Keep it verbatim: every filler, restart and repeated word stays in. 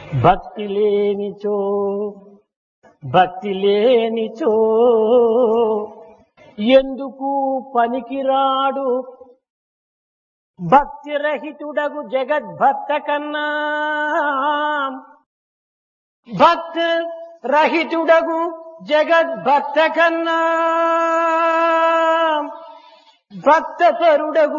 భక్తి లేనిచో భక్తి లేనిచో ఎందుకు పనికిరాడు భక్తి రహితుడగు జగద్భక్త కన్నా భక్తి రహితుడగు జగద్భక్త కన్నా భక్త పరుడగు